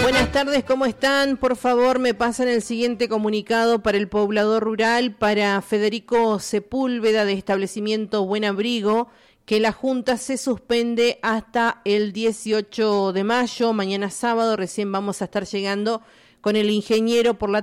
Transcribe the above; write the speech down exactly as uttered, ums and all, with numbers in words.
Buenas tardes, ¿cómo están? Por favor, me pasan el siguiente comunicado para el poblador rural, para Federico Sepúlveda de Establecimiento Buen Abrigo, que la Junta se suspende hasta el dieciocho de mayo, mañana sábado. Recién vamos a estar llegando con el ingeniero por la